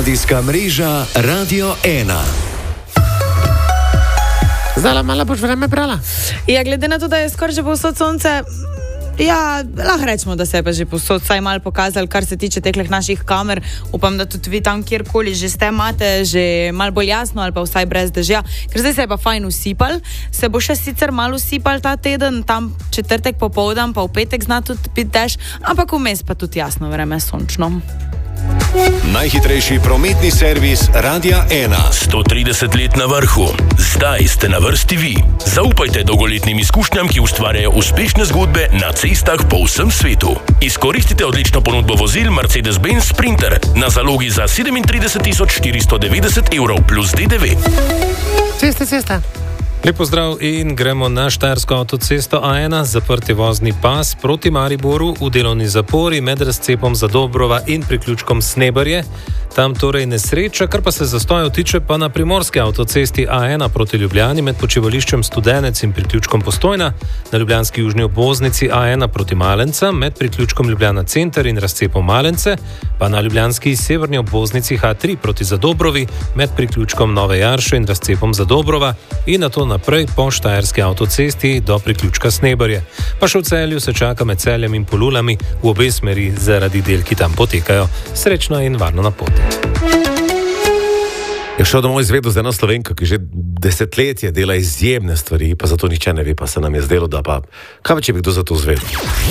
Radijska mreža Radio 1. Zdaj malo boš vreme brala. Ja, glede na to, da je skoraj že povsod sonce, ja, lahko rečemo, da se je pa že povsod vsaj malo pokazal, kar se tiče teh naših kamer. Upam, da tudi vi tam kjerkoli že ste, imate že malo bolj jasno ali pa vsaj brez dežja, ker zdaj se je pa fajn usipal. Se bo še sicer malo usipal ta teden, tam četrtek popoldan, pa v petek zna tudi biti dež, ampak vmes pa tudi jasno vreme, sončno. Najhitrejši prometni servis Radia 1. 130 let na vrhu. Zdaj ste na vrsti vi. Zaupajte dolgoletnim izkušnjam, ki ustvarjajo uspešne zgodbe na cestah po vsem svetu. Izkoristite odlično ponudbo vozil Mercedes-Benz Sprinter na zalogi za 37.490 € plus DDV. Cesta. Lepo zdrav in gremo na Štajersko avtocesto A1, zaprti vozni pas proti Mariboru v delovni zapori med razcepom Zadobrova in priključkom Sneberje. Tam torej nesreča, kar pa se zastojev tiče pa na primorski avtocesti A1 proti Ljubljani med počivališčem Studenec in priključkom Postojna, na ljubljanski južni obvoznici A1 proti Malenca med priključkom Ljubljana Center in razcepom Malence, pa na ljubljanski severni obvoznici H3 proti Zadobrovi med priključkom Nove Jarše in razcepom Zadobrova in na to naprej po Štajerski avtocesti do priključka Sneberje. Pa še v Celju se čaka med Celjem in Polulami v obe smeri zaradi del, ki tam potekajo. Srečno in varno na poti. Je šel domov izvedel z eno Slovenko, ki že desetletje dela izjemne stvari, pa zato nihče ne ve, pa se nam je zdelo, da pa kaj če bi kdo za to zvedel.